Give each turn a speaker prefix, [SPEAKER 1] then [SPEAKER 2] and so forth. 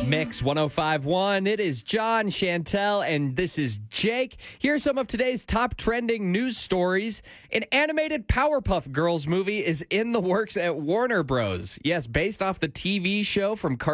[SPEAKER 1] Mix 1051. It is John, Chantel, and this is Jake. Here are some of today's top trending news stories. An animated Powerpuff Girls movie is in the works at Warner Bros. Yes, based off the TV show from